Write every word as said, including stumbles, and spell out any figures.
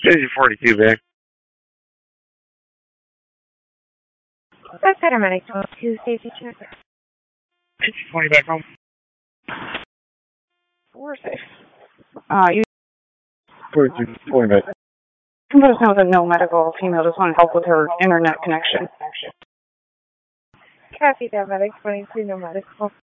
Station forty-two back. That's paramedic two safety check. Station twenty back home. We're safe. Uh, you forty-two, twenty back. can let us know that no medical female just want to help with her internet connection. Copy that, medic twenty-two, no medical.